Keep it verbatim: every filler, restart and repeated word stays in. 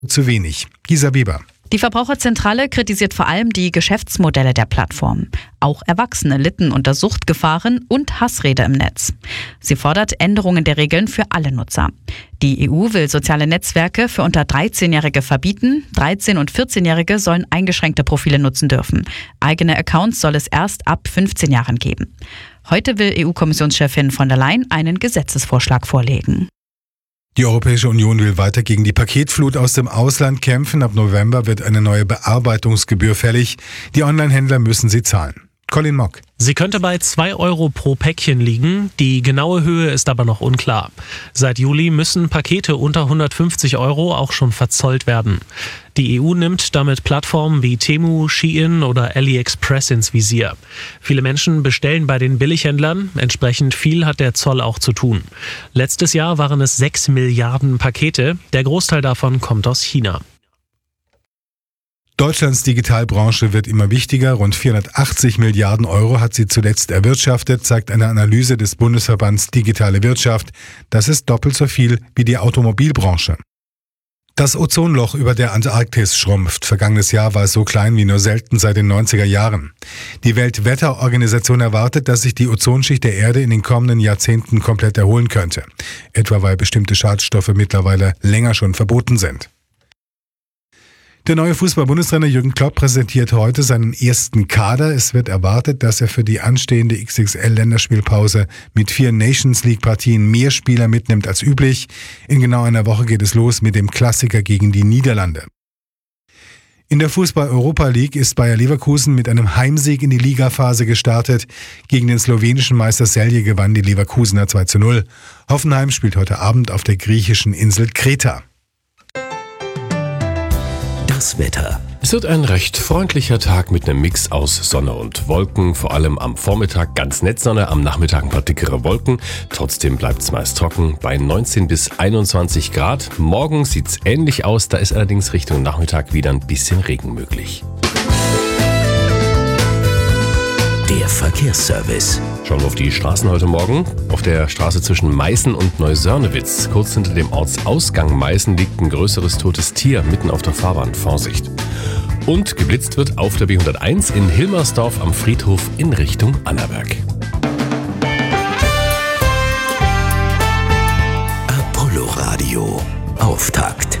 zu wenig. Gisa Weber. Die Verbraucherzentrale kritisiert vor allem die Geschäftsmodelle der Plattform. Auch Erwachsene litten unter Suchtgefahren und Hassrede im Netz. Sie fordert Änderungen der Regeln für alle Nutzer. Die E U will soziale Netzwerke für unter dreizehnjährige verbieten. dreizehn- und vierzehnjährige sollen eingeschränkte Profile nutzen dürfen. Eigene Accounts soll es erst ab fünfzehn Jahren geben. Heute will E U-Kommissionschefin von der Leyen einen Gesetzesvorschlag vorlegen. Die Europäische Union will weiter gegen die Paketflut aus dem Ausland kämpfen. Ab November wird eine neue Bearbeitungsgebühr fällig. Die Online-Händler müssen sie zahlen. Colin Mock. Sie könnte bei zwei Euro pro Päckchen liegen. Die genaue Höhe ist aber noch unklar. Seit Juli müssen Pakete unter hundertfünfzig Euro auch schon verzollt werden. Die E U nimmt damit Plattformen wie Temu, Shein oder AliExpress ins Visier. Viele Menschen bestellen bei den Billighändlern. Entsprechend viel hat der Zoll auch zu tun. Letztes Jahr waren es sechs Milliarden Pakete. Der Großteil davon kommt aus China. Deutschlands Digitalbranche wird immer wichtiger. Rund vierhundertachtzig Milliarden Euro hat sie zuletzt erwirtschaftet, zeigt eine Analyse des Bundesverbands Digitale Wirtschaft. Das ist doppelt so viel wie die Automobilbranche. Das Ozonloch über der Antarktis schrumpft. Vergangenes Jahr war es so klein wie nur selten seit den neunziger Jahren. Die Weltwetterorganisation erwartet, dass sich die Ozonschicht der Erde in den kommenden Jahrzehnten komplett erholen könnte. Etwa weil bestimmte Schadstoffe mittlerweile länger schon verboten sind. Der neue Fußball-Bundestrainer Jürgen Klopp präsentiert heute seinen ersten Kader. Es wird erwartet, dass er für die anstehende X X L-Länderspielpause mit vier Nations-League-Partien mehr Spieler mitnimmt als üblich. In genau einer Woche geht es los mit dem Klassiker gegen die Niederlande. In der Fußball-Europa League ist Bayer Leverkusen mit einem Heimsieg in die Ligaphase gestartet. Gegen den slowenischen Meister Celje gewann die Leverkusener zwei zu null. Hoffenheim spielt heute Abend auf der griechischen Insel Kreta. Das Wetter. Es wird ein recht freundlicher Tag mit einem Mix aus Sonne und Wolken. Vor allem am Vormittag ganz nett Sonne, am Nachmittag ein paar dickere Wolken. Trotzdem bleibt es meist trocken bei neunzehn bis einundzwanzig Grad. Morgen sieht es ähnlich aus, da ist allerdings Richtung Nachmittag wieder ein bisschen Regen möglich. Der Verkehrsservice. Schauen wir auf die Straßen heute Morgen. Auf der Straße zwischen Meißen und Neusörnewitz, kurz hinter dem Ortsausgang Meißen, liegt ein größeres totes Tier mitten auf der Fahrbahn. Vorsicht. Und geblitzt wird auf der B hunderteins in Hilmersdorf am Friedhof in Richtung Annaberg. Apollo Radio. Auftakt.